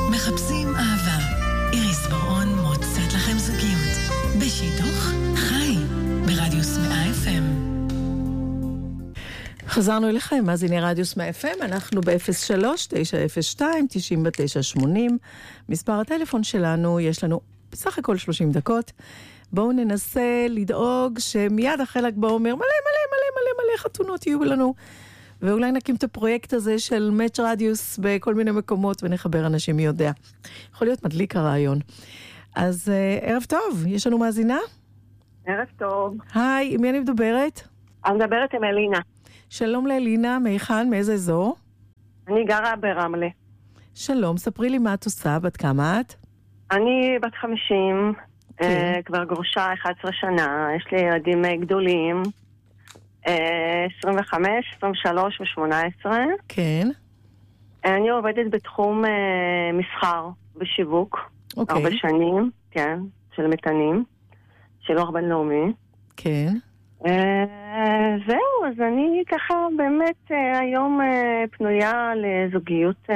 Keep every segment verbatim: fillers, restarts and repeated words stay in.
מחפשים אהבה. איריס ברעון מוצאת לכם זוגיות. בשידוך חי, ברדיוס מאה אף אם. חזרנו אליכם, מאזיני רדיוס מאה אף אם, אנחנו ב-אפס שלוש תשע אפס שתיים תשעים ותשע שמונים. מספר הטלפון שלנו, יש לנו בסך הכל שלושים דקות. בואו ננסה לדאוג שמיד אחרי ל"ג בעומר מלא מלא מלא מלא מלא חתונות יהיו לנו, ואולי נקים את הפרויקט הזה של מאץ' רדיוס בכל מיני מקומות ונחבר אנשים מי יודע. יכול להיות מדליק הרעיון. אז uh, ערב טוב, יש לנו מאזינה? ערב טוב. היי, עם מי אני מדברת? אני מדברת עם אלינה. שלום לאלינה, מאיכן, מאיזה אזור? אני גרה ברמלה. שלום, ספרי לי מה את עושה, בת כמה את? אני בת חמישים, כן. uh, כבר גרושה אחת עשרה שנה, יש לי ילדים uh, גדולים, uh, עשרים וחמש, עשרים ושלוש ו-שמונה עשרה. כן. Uh, אני עובדת בתחום uh, מסחר ושיווק, אוקיי. הרבה שנים, כן, של מטענים, של אור בינלאומי. כן. Uh, זהו, אז אני ככה באמת uh, היום uh, פנויה לזוגיות uh,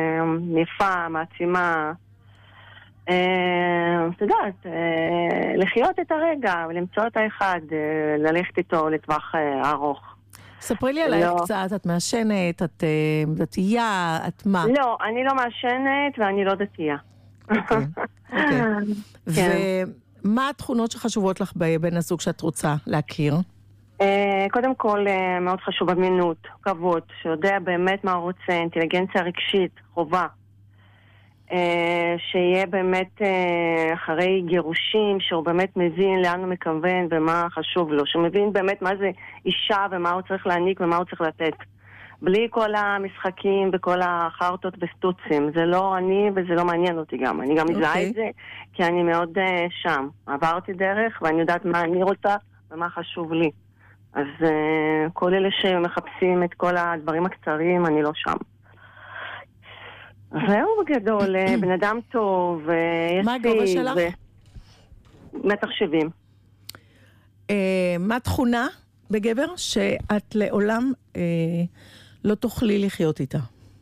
יפה, מעצימה, uh, את יודעת, uh, לחיות את הרגע ולמצוא את האחד, uh, ללכת איתו לטווח uh, ארוך. ספרי לי עלייך לא. קצת, את מעשנת, את uh, דתייה, את מה? לא, אני לא מעשנת ואני לא דתייה. אוקיי, אוקיי. כן. ומה התכונות שחשובות לך בבן הזוג שאת רוצה להכיר? Uh, קודם כל, uh, מאוד חשוב אמינות, כבוד, שיודע באמת מה הוא רוצה, אינטליגנציה רגשית, חובה. Uh, שיהיה באמת uh, אחרי גירושים, שהוא באמת מבין לאן הוא מכוון ומה חשוב לו, שהוא מבין באמת מה זה אישה ומה הוא צריך להעניק ומה הוא צריך לתת. בלי כל המשחקים וכל החרטות וסטוצים. זה לא אני וזה לא מעניין אותי גם. אני גם מזהה אוקיי. את זה כי אני מאוד uh, שם. עברתי דרך ואני יודעת מה אני רוצה ומה חשוב לי. אז uh, כל אלה שמחפשים את כל הדברים הקצרים, אני לא שם. זהו בגדול, בן אדם טוב, יציב. מה הגובה שלך? מטר שבעים. אה, מה תכונה בגבר שאת לעולם אה, לא תוכלי לחיות איתה?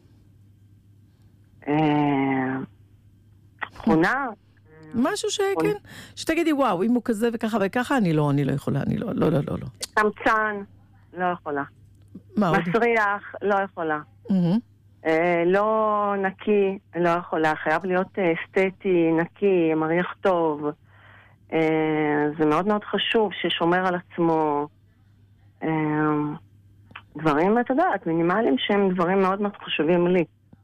אה, תכונה? משהו שכן, שתגידי וואו, אם הוא כזה וככה וככה, אני לא, אני לא יכולה, אני לא, לא, לא, לא, לא. קמצן, לא יכולה. מה עוד? מסריח, לא יכולה. מהמם. אה, לא נקי, לא יכולה. חייב להיות אה, אסתטי, נקי, מריח טוב. אה, זה מאוד מאוד חשוב ששומר על עצמו. אה, דברים, את יודעת, מינימליים שהם דברים מאוד מאוד חשובים לי.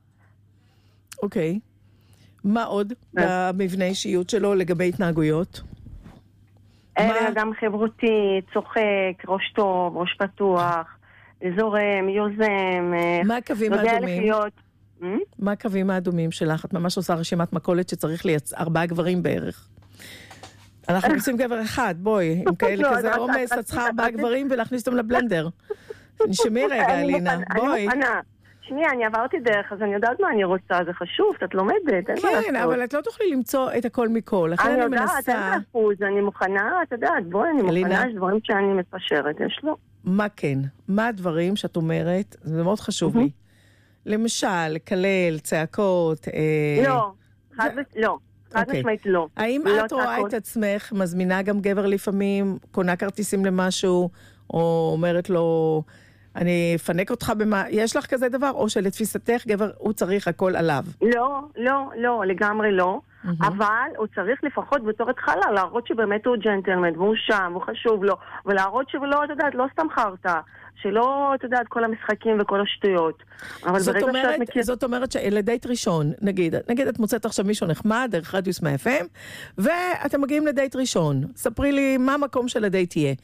אוקיי. מה עוד במבנה אישיות שלו לגבי התנהגויות? אה, מה? אדם חברותי, צוחק, ראש טוב, ראש פתוח, זורם, יוזם. אה, מה הקווים יודע האדומים? לחיות. אה? מה הקווים האדומים שלך? את ממש עושה רשימת מכולת שצריך לי ארבעה גברים בערך. אנחנו עושים גבר אחד, בואי, עם כאלה כזה עומס, את צריכה ארבעה גברים ולהכניס אותם לבלנדר. נשמעי רגע, אלינה, בואי. אני מוכנה. שנייה, אני עברתי דרך, אז אני יודעת מה אני רוצה, זה חשוב, את לומדת, אין מה לעשות. כן, אבל את לא תוכלי למצוא את הכל מכל, לכן אני אני יודעת, מנסה... אין אחוז, אני מוכנה, את יודעת, בואי, אני אלינה. מוכנה, יש דברים שאני מפשרת, יש לו. מה כן? מה הדברים שאת אומרת, זה מאוד חשוב לי. למשל, לקלל, צעקות... אה, לא, חד ו- לא, חד אוקיי. משמעית לא. האם לא את רואה צעקות. את עצמך, מזמינה גם גבר לפעמים, קונה כרטיסים למשהו, או אומרת לו, אני אפנק אותך במה, יש לך כזה דבר? או שלתפיסתך גבר, הוא צריך הכל עליו? לא, לא, לא, לגמרי לא. אבל הוא צריך לפחות בתור התחלה להראות שבאמת הוא ג'נטלמן, והוא שם, הוא חשוב לו, ולהראות שלא, את יודעת, לא סתם חרטה, שלא, את יודעת, כל המשחקים וכל השטויות. אבל זאת ברגע אומרת, שאת מכיר... זאת אומרת שלדייט ראשון, נגיד, נגיד את מוצאת עכשיו מישהו נחמד, דרך רדיוס מאה אף אם, ואתם מגיעים לדייט ראשון. ספרי לי מה המקום של הדייט יהיה.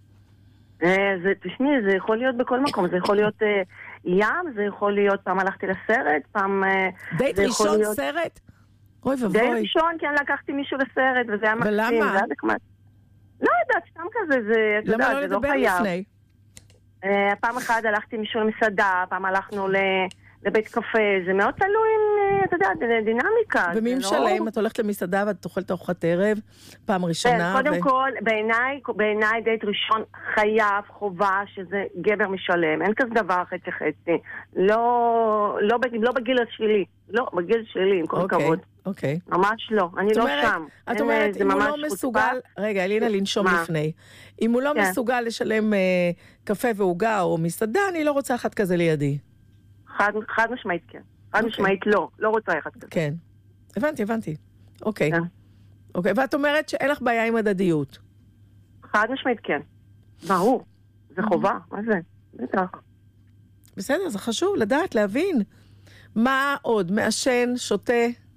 אה, זה, תשמעי, זה יכול להיות בכל מקום, זה יכול להיות אה, ים, זה יכול להיות, פעם הלכתי לסרט, פעם... אה, דייט זה יכול ראשון להיות... סרט? אוי דייט ובוי. ראשון, כי אני לקחתי מישהו לסרט, וזה היה מקסים, ולמה? זה היה נחמד. לא יודעת, סתם כזה, זה, את למה יודעת, לא זה לא לדבר חייב. לפני? Uh, פעם אחת הלכתי מישהו למסעדה, פעם הלכנו ל... לבית קפה, זה מאוד תלוי עם, אתה יודע, דינמיקה. ומי משלם? את הולכת למסעדה ואת אוכלת ארוחת ערב, פעם ראשונה. קודם כל, בעיניי, בעיניי דייט ראשון חייב, חובה, שזה גבר משלם. אין כזה דבר חצי חצי. לא, לא, לא בגיל שלי. לא, בגיל שלי, עם כל כבוד. אוקיי. ממש לא, אני לא שם. את אומרת, אם הוא לא מסוגל, רגע, אלינה, לנשום לפני. אם הוא לא מסוגל לשלם קפה ועוגה או מסעדה, אני לא רוצה אחד כזה לידי. חד משמעית כן. חד משמעית לא, לא רוצה אחד כזה. כן. הבנתי, הבנתי. אוקיי. אוקיי, ואת אומרת שאין לך בעיה עם הדדיות. חד משמעית כן. ברור. זה חובה, מה זה? בטח. בסדר, זה חשוב לדעת, להבין. מה עוד? מעשן, שותה?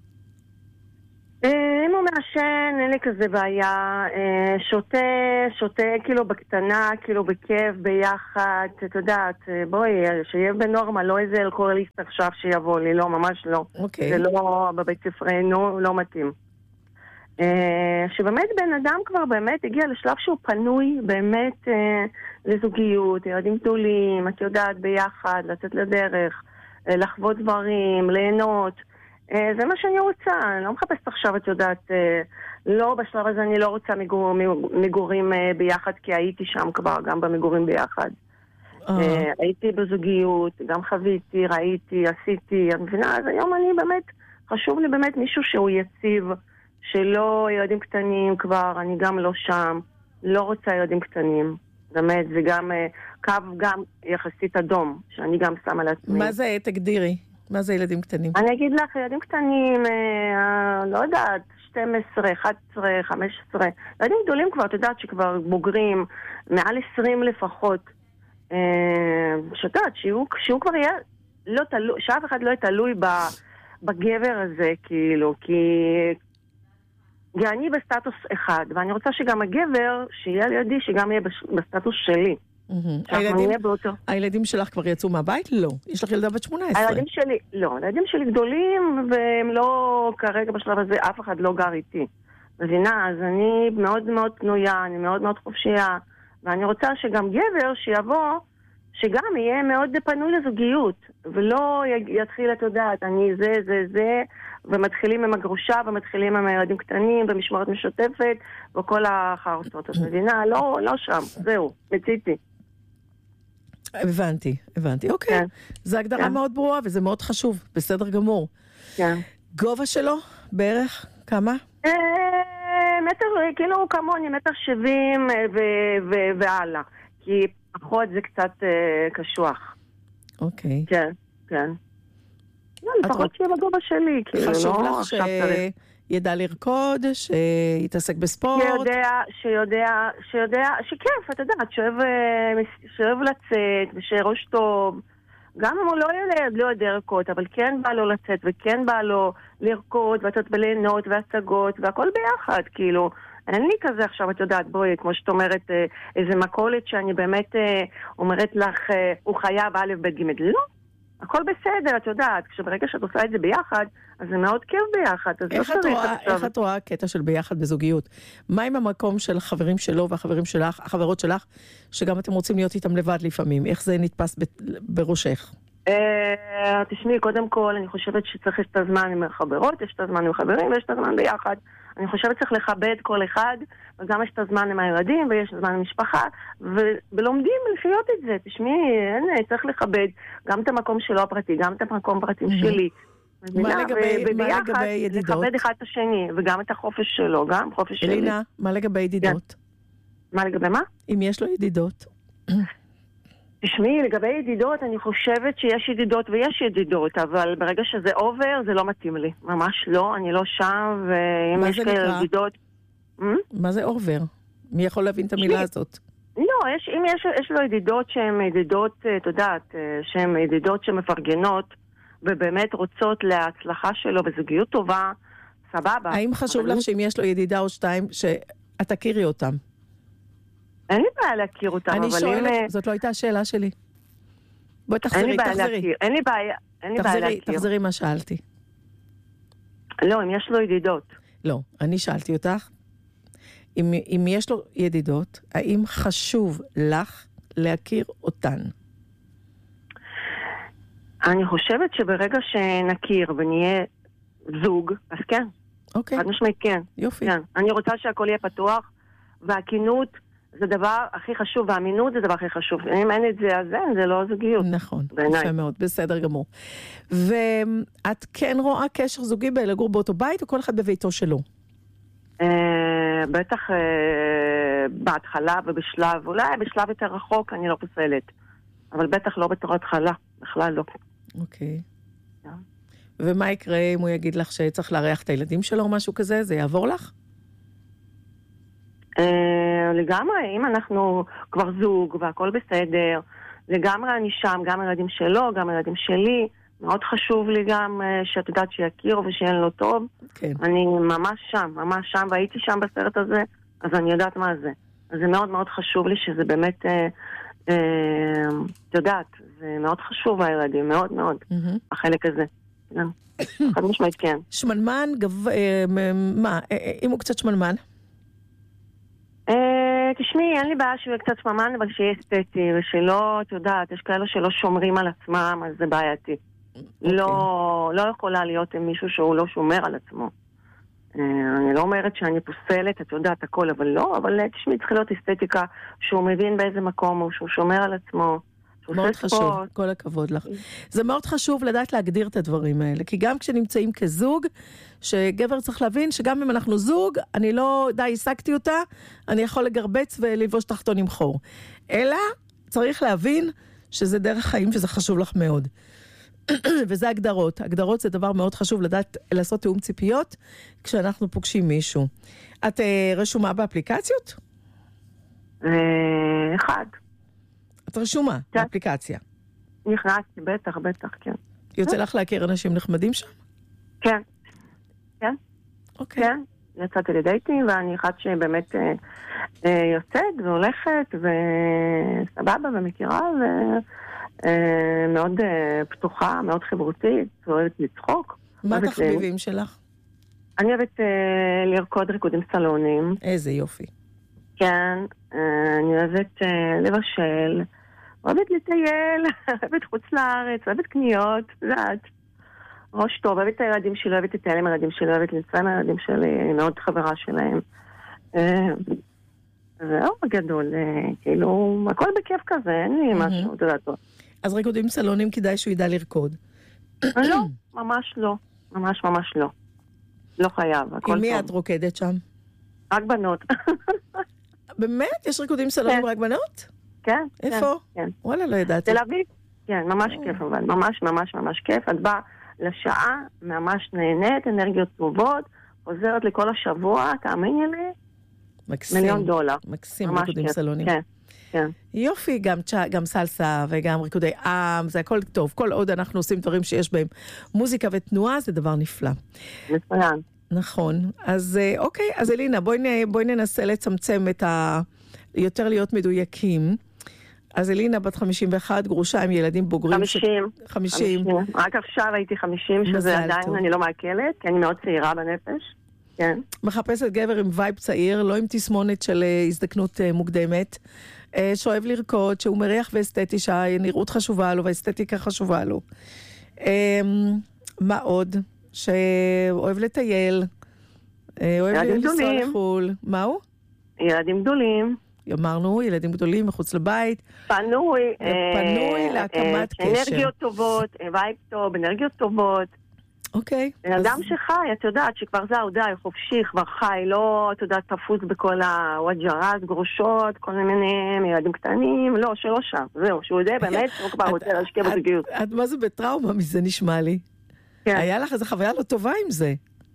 אם הוא מעשן, אין לי כזה בעיה. שותה, שותה כאילו בקטנה, כאילו בכיף, ביחד. את יודעת, בואי, שיהיה בנורמה, לא איזה אלכוהוליסט עכשיו שיבוא לי. לא, ממש לא. אוקיי. זה לא בבית ספרנו, לא מתאים. שבאמת בן אדם כבר באמת הגיע לשלב שהוא פנוי באמת לזוגיות, ילדים גדולים, את יודעת, ביחד, לצאת לדרך, לחוות דברים, ליהנות. זה מה שאני רוצה, אני לא מחפשת עכשיו, את יודעת, לא, בשלב הזה אני לא רוצה מגור, מגורים ביחד, כי הייתי שם כבר, גם במגורים ביחד. הייתי בזוגיות, גם חוויתי, ראיתי, עשיתי, אני מבינה, אז היום אני באמת, חשוב לי באמת מישהו שהוא יציב, שלא ילדים קטנים כבר, אני גם לא שם, לא רוצה ילדים קטנים. באמת, זה גם קו גם יחסית אדום, שאני גם שמה לעצמי. מה זה, תגדירי? מה זה ילדים קטנים? אני אגיד לך, ילדים קטנים, אה, לא יודעת, שתים עשרה, אחת עשרה, חמש עשרה. ילדים גדולים כבר, את יודעת שכבר בוגרים, מעל עשרים לפחות. אה, שתיודעת, שהוא, שהוא כבר יהיה, לא תלו, שאף אחד לא יהיה תלוי בגבר הזה, כאילו, כי... אני בסטטוס אחד, ואני רוצה שגם הגבר, שיהיה לידי, שגם יהיה בסטטוס שלי. הילדים שלך כבר יצאו מהבית? לא. יש לך ילדה בת שמונה עשרה. הילדים שלי, לא. הילדים שלי גדולים, והם לא, כרגע בשלב הזה, אף אחד לא גר איתי. מבינה? אז אני מאוד מאוד פנויה, אני מאוד מאוד חופשייה, ואני רוצה שגם גבר שיבוא, שגם יהיה מאוד פנוי לזוגיות, ולא יתחיל, את יודעת, אני זה, זה, זה, ומתחילים עם הגרושה, ומתחילים עם הילדים קטנים, במשמורת משותפת, וכל החרצות. את מבינה? לא, לא שם. זהו, מציתי. הבנתי, הבנתי. אוקיי. זו הגדרה מאוד ברורה, וזה מאוד חשוב. בסדר גמור. כן. גובה שלו? בערך? כמה? מטר, כאילו כמוני, מטר שבעים והלאה. כי פחות זה קצת קשוח. אוקיי. כן, כן. לפחות שיהיה בגובה שלי, כאילו, חשוב לך שידע לרקוד, שיתעסק בספורט. שיודע, שיודע, שיודע, שכיף, אתה יודעת, שאוהב לצאת, ושראש טוב. גם אם הוא לא ילד, לא יודע לרקוד, אבל כן בא לו לצאת, וכן בא לו לרקוד, ואתה בליהנות, והצגות, והכל ביחד, כאילו. אין לי כזה עכשיו, את יודעת, בואי, כמו שאת אומרת, איזה מקולת שאני באמת אומרת לך, הוא חייב א' ב' ג' לא. הכל בסדר, את יודעת, כשברגע שאת עושה את זה ביחד, אז זה מאוד כיף ביחד. איך את רואה, איך את רואה קטע של ביחד בזוגיות? מה עם המקום של החברים שלו והחברים שלך, החברות שלך, שגם אתם רוצים להיות איתם לבד לפעמים? איך זה נתפס בראשך? תשמעי, קודם כל, אני חושבת שצריך את הזמן עם החברות, יש את הזמן עם חברים ויש את הזמן ביחד. אני חושבת שצריך לכבד כל אחד, וגם יש את הזמן עם הילדים, ויש את הזמן עם המשפחה, ולומדים לחיות את זה. תשמעי, אין, צריך לכבד גם את המקום שלו הפרטי, גם את המקום הפרטים שלי. מה לגבי ידידות? לכבד אחד את השני, וגם את החופש שלו, גם חופש שלי. אלינה, מה לגבי ידידות? מה לגבי מה? אם יש לו ידידות. תשמעי, לגבי ידידות, אני חושבת שיש ידידות ויש ידידות, אבל ברגע שזה עובר, זה לא מתאים לי. ממש לא, אני לא שם, ואם יש כאלה ידידות... מה זה עובר? מי יכול להבין את המילה הזאת? לא, יש, אם יש, יש לו ידידות שהן ידידות, את יודעת, שהן ידידות שמפרגנות, ובאמת רוצות להצלחה שלו בזוגיות טובה, סבבה. האם חשוב לך שאם יש לו ידידה או שתיים, שאת תכירי אותם? אין לי בעיה להכיר אותם, אני שואלת, זאת לא הייתה השאלה שלי. בואי תחזרי, תחזרי. אין לי בעיה, אין לי בעיה להכיר. תחזרי מה שאלתי. לא, אם יש לו ידידות. לא, אני שאלתי אותך, אם, אם יש לו ידידות, האם חשוב לך להכיר אותן? אני חושבת שברגע שנכיר ונהיה זוג, אז כן. אוקיי. עד משמעית כן. יופי. כן. אני רוצה שהכל יהיה פתוח, והכינות זה דבר הכי חשוב, והאמינות זה דבר הכי חשוב. אם אין את זה, אז אין, זה לא זוגיות. נכון, בעיניי. יפה מאוד, בסדר גמור. ואת כן רואה קשר זוגי בלגור באותו בית, או כל אחד בביתו שלו? אה, בטח אה, בהתחלה ובשלב, אולי בשלב יותר רחוק, אני לא פוסלת. אבל בטח לא בתור התחלה, בכלל לא. אוקיי. ומה יקרה אם הוא יגיד לך שצריך להריח את הילדים שלו או משהו כזה? זה יעבור לך? אה, לגמרי, אם אנחנו כבר זוג והכל בסדר, לגמרי אני שם, גם ילדים שלו, גם ילדים שלי. מאוד חשוב לי גם שאת יודעת שיכירו ושיהיה לו טוב. כן. אני ממש שם, ממש שם, והייתי שם בסרט הזה, אז אני יודעת מה זה. אז זה מאוד מאוד חשוב לי שזה באמת, אה, אה, את יודעת, זה מאוד חשוב הילדים, מאוד מאוד, mm-hmm. החלק הזה. חד משמעית כן. שמנמן, גב... אה, מה, אה, אם הוא קצת שמנמן? אה, תשמעי, אין לי בעיה שהוא יהיה קצת שמנמן, אבל שיהיה אסתטי, ושלא, את יודעת, יש כאלה שלא שומרים על עצמם, אז זה בעייתי. Okay. לא, לא יכולה להיות עם מישהו שהוא לא שומר על עצמו. אני לא אומרת שאני פוסלת, את יודעת הכל, אבל לא, אבל תשמעי, צריך להיות אסתטיקה שהוא מבין באיזה מקום הוא, שהוא שומר על עצמו. מאוד חשוב, כל הכבוד לך. זה מאוד חשוב לדעת להגדיר את הדברים האלה, כי גם כשנמצאים כזוג, שגבר צריך להבין שגם אם אנחנו זוג, אני לא די עסקתי אותה, אני יכול לגרבץ וללבוש תחתון עם חור. אלא צריך להבין שזה דרך חיים, שזה חשוב לך מאוד. וזה הגדרות. הגדרות זה דבר מאוד חשוב לדעת לעשות תאום ציפיות כשאנחנו פוגשים מישהו. את uh, רשומה באפליקציות? אחד. את רשומה כן. באפליקציה? נכנסתי, בטח, בטח, כן. יוצא לך להכיר אנשים נחמדים שם? כן. כן. אוקיי. כן. יצאתי לדייטים, ואני אחת שבאמת אה, אה, יוצאת והולכת, וסבבה ומכירה, ו... מאוד פתוחה, מאוד חברותית, אוהבת לצחוק. מה התחביבים שלך? אני אוהבת לרקוד ריקודים סלונים. איזה יופי. כן, אני אוהבת לבשל, אוהבת לטייל, אוהבת חוץ לארץ, אוהבת קניות, יודעת. ראש טוב, אוהבת את הילדים שלי, אוהבת לטייל עם הילדים שלי, אוהבת לנסוע עם הילדים שלי, אני מאוד חברה שלהם. זהו בגדול, כאילו, הכל בכיף כזה, אין לי משהו, אתה יודעת. אז ריקודים סלונים כדאי שהוא ידע לרקוד. לא, ממש לא. ממש ממש לא. לא חייב, הכל טוב. עם מי את רוקדת שם? רק בנות. באמת? יש ריקודים סלונים רק בנות? כן. איפה? וואלה, לא ידעתי. תל אביב. כן, ממש כיף, אבל ממש ממש ממש כיף. את באה לשעה, ממש נהנית, אנרגיות טובות, חוזרת לכל השבוע, תאמיני לי, מיליון דולר. מקסים ריקודים סלונים. כן. כן. יופי, גם, גם סלסה וגם ריקודי עם, זה הכל טוב. כל עוד אנחנו עושים דברים שיש בהם מוזיקה ותנועה, זה דבר נפלא. מצוין. נכון. אז אוקיי, אז אלינה, בואי, בואי ננסה לצמצם את ה... יותר להיות מדויקים. אז אלינה בת חמישים ואחת, גרושה עם ילדים בוגרים. חמישים. ש... חמישים. חמישים. רק עכשיו הייתי חמישים, שזה עדיין טוב. אני לא מעכלת, כי אני מאוד צעירה בנפש. כן. מחפשת גבר עם וייב צעיר, לא עם תסמונת של הזדקנות מוקדמת. שאוהב לרקוד, שהוא מריח ואסתטי, שהנראות חשובה לו והאסתטיקה חשובה לו. מה עוד? שאוהב לטייל, אוהב לנסוע לחול. מה הוא? ילדים גדולים. אמרנו, ילדים גדולים מחוץ לבית. פנוי. פנוי להקמת קשר. אנרגיות טובות, וייב טוב, אנרגיות טובות. אוקיי. בן אדם שחי, את יודעת שכבר זה ההודעה, חופשי, כבר חי, לא, את יודעת, תפוס בכל הוואג'רז, גרושות, כל מיני ילדים קטנים, לא, שלא שם, זהו, שהוא יודע באמת, הוא כבר רוצה להשקיע בזוגיות. את מה זה בטראומה מזה נשמע לי? כן. היה לך איזו חוויה לא טובה עם זה?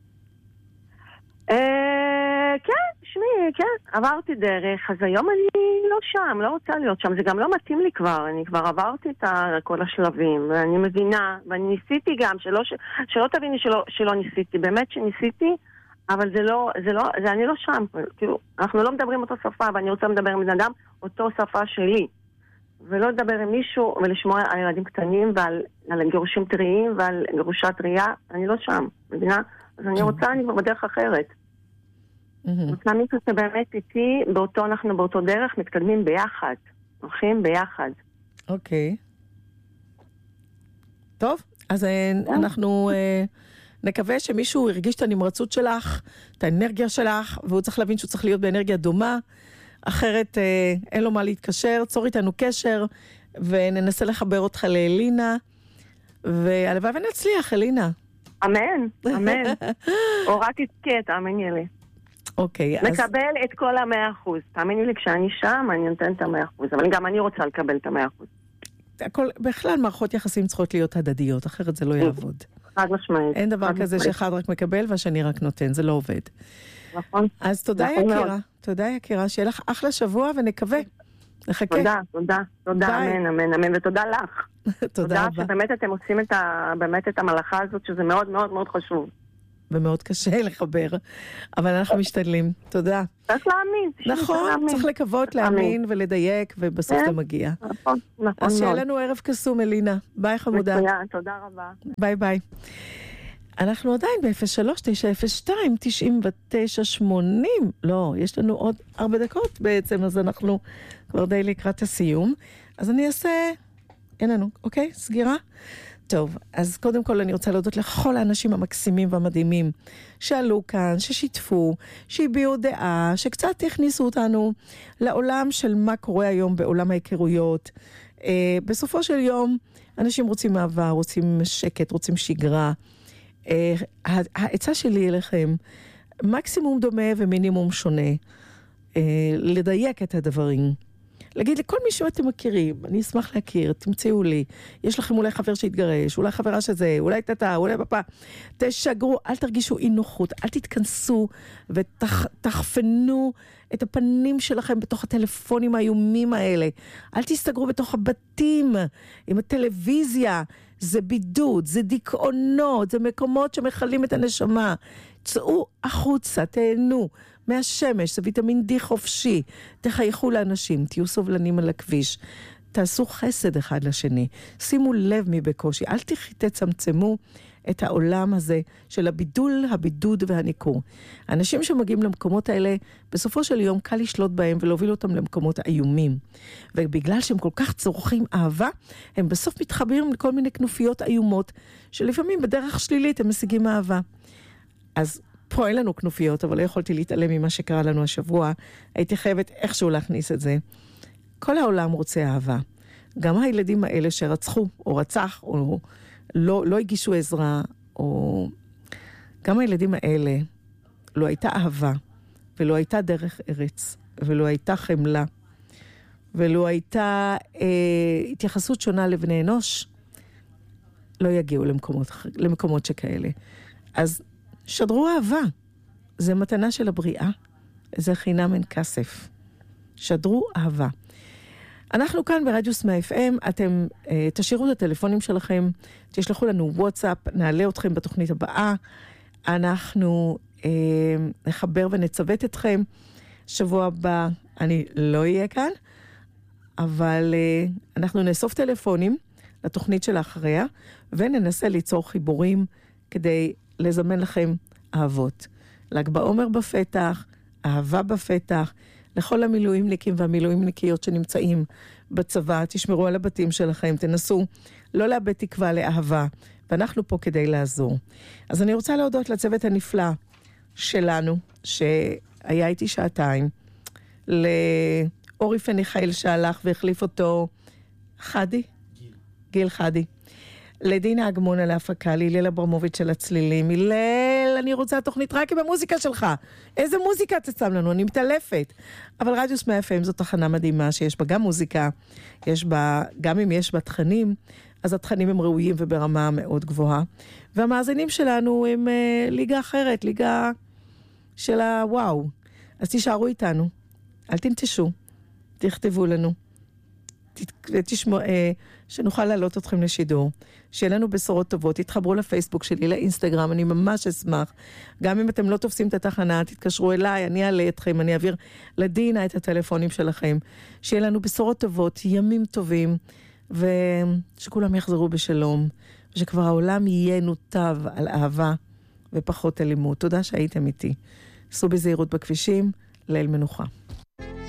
כן, שמי, כן, עברתי דרך, אז היום אני לא שם, לא רוצה להיות שם, זה גם לא מתאים לי כבר, אני כבר עברתי את כל השלבים, ואני מבינה, ואני ניסיתי גם, שלא, שלא תביני שלא, שלא ניסיתי, באמת שניסיתי, אבל זה לא, זה לא, זה אני לא שם, כאילו, אנחנו לא מדברים אותו שפה, ואני רוצה לדבר עם בן אדם, אותו שפה שלי, ולא לדבר עם מישהו, ולשמוע על ילדים קטנים, ועל על גירושים טריים, ועל גירושה טריה, אני לא שם, מבינה? אז אני רוצה, אני כבר בדרך אחרת. רוצה מישהו שבאמת איתי, באותו, אנחנו באותו דרך מתקדמים ביחד. הולכים ביחד. אוקיי. טוב, אז אנחנו נקווה שמישהו הרגיש את הנמרצות שלך, את האנרגיה שלך, והוא צריך להבין שהוא צריך להיות באנרגיה דומה, אחרת אין לו מה להתקשר, צור איתנו קשר, וננסה לחבר אותך לאלינה, והלוואי ונצליח, אלינה. אמן, אמן. או רק תזכה, תאמיני לי. אוקיי, אז... מקבל את כל המאה אחוז. תאמיני לי, כשאני שם, אני נותן את המאה אחוז. אבל גם אני רוצה לקבל את המאה אחוז. הכל, בכלל, מערכות יחסים צריכות להיות הדדיות, אחרת זה לא יעבוד. חד משמעית. אין דבר כזה שאחד רק מקבל והשני רק נותן, זה לא עובד. נכון. אז תודה יקירה, תודה יקירה, שיהיה לך אחלה שבוע ונקווה. נחכה. תודה, תודה, תודה, אמן, אמן, אמן, ותודה לך. תודה רבה. שבאמת אתם עושים את ה, באמת את המלאכה הזאת, שזה מאוד מאוד מאוד חשוב. ומאוד קשה לחבר, אבל אנחנו משתדלים. תודה. צריך להאמין. נכון, צריך לקוות, להאמין ולדייק, ובסוף זה מגיע. נכון, נכון. אז שיהיה לנו ערב קסום, אלינה. ביי חמודה. תודה רבה. ביי ביי. אנחנו עדיין ב-אפס שלוש תשע אפס שתיים תשעים ותשע שמונים. לא, יש לנו עוד ארבע דקות בעצם, אז אנחנו כבר די לקראת הסיום. אז אני אעשה... אין לנו, אוקיי? סגירה? טוב, אז קודם כל אני רוצה להודות לכל האנשים המקסימים והמדהימים שעלו כאן, ששיתפו, שהביעו דעה, שקצת הכניסו אותנו לעולם של מה קורה היום בעולם ההיכרויות. אה, בסופו של יום, אנשים רוצים אהבה, רוצים שקט, רוצים שגרה. אה, העצה שלי אליכם, מקסימום דומה ומינימום שונה. אה, לדייק את הדברים. להגיד לכל מי שאתם מכירים, אני אשמח להכיר, תמצאו לי, יש לכם אולי חבר שהתגרש, אולי חברה שזה, אולי תתה, אולי פפה, תשגרו, אל תרגישו אי נוחות, אל תתכנסו ותחפנו את הפנים שלכם בתוך הטלפונים האיומים האלה, אל תסתגרו בתוך הבתים עם הטלוויזיה, זה בידוד, זה דיכאונות, זה מקומות שמחלים את הנשמה, צאו החוצה, תהנו, מהשמש, זה ויטמין די חופשי, תחייכו לאנשים, תהיו סובלנים על הכביש, תעשו חסד אחד לשני, שימו לב מי בקושי, אל תצמצמו את העולם הזה של הבידול, הבידוד והניקור. האנשים שמגיעים למקומות האלה, בסופו של יום קל לשלוט בהם ולהוביל אותם למקומות איומים. ובגלל שהם כל כך צורכים אהבה, הם בסוף מתחברים לכל מיני כנופיות איומות, שלפעמים בדרך שלילית הם משיגים אהבה. אז פה אין לנו כנופיות, אבל לא יכולתי להתעלם ממה שקרה לנו השבוע. הייתי חייבת איכשהו להכניס את זה. כל העולם רוצה אהבה. גם הילדים האלה שרצחו, או רצח, או לא, לא הגישו עזרה, או... גם הילדים האלה, לא הייתה אהבה, ולא הייתה דרך ארץ, ולא הייתה חמלה, ולא הייתה אה, התייחסות שונה לבני אנוש, לא יגיעו למקומות, למקומות שכאלה. אז שדרו אהבה. זה מתנה של הבריאה. זה חינם אין כסף. שדרו אהבה. אנחנו כאן ברדיוס מה-אף אם. אתם אה, תשאירו את הטלפונים שלכם. תשלחו לנו וואטסאפ. נעלה אתכם בתוכנית הבאה. אנחנו אה, נחבר ונצוות אתכם. שבוע הבא אני לא אהיה כאן. אבל אה, אנחנו נאסוף טלפונים לתוכנית של האחריה. וננסה ליצור חיבורים כדי לזמן לכם אהבות. ל"ג בעומר בפתח, אהבה בפתח, לכל המילואימניקים והמילואימניקיות שנמצאים בצבא, תשמרו על הבתים שלכם, תנסו לא לאבד תקווה לאהבה, ואנחנו פה כדי לעזור. אז אני רוצה להודות לצוות הנפלא שלנו, שהיה איתי שעתיים, לאורי פניחייל שהלך והחליף אותו חדי? גיל. גיל חדי. לדינה אגמון על ההפקה, להילל אברמוביץ' של הצלילים. הילל, אני רוצה תוכנית רק עם המוזיקה שלך. איזה מוזיקה תשם לנו? אני מתעלפת. אבל רדיוס מה-אף אם זו תחנה מדהימה שיש בה גם מוזיקה, יש בה, גם אם יש בה תכנים, אז התכנים הם ראויים וברמה מאוד גבוהה. והמאזינים שלנו הם אה, ליגה אחרת, ליגה של הוואו. אז תישארו איתנו. אל תנטשו. תכתבו לנו. תשמעו, אה, שנוכל להעלות אתכם לשידור, שיהיה לנו בשורות טובות, תתחברו לפייסבוק שלי, לאינסטגרם, אני ממש אשמח. גם אם אתם לא תופסים את התחנה, תתקשרו אליי, אני אעלה אתכם, אני אעביר לדינה את הטלפונים שלכם, שיהיה לנו בשורות טובות, ימים טובים, ושכולם יחזרו בשלום, ושכבר העולם יהיה נותב על אהבה ופחות אלימות. תודה שהייתם איתי. סעו בזהירות בכבישים, ליל מנוחה.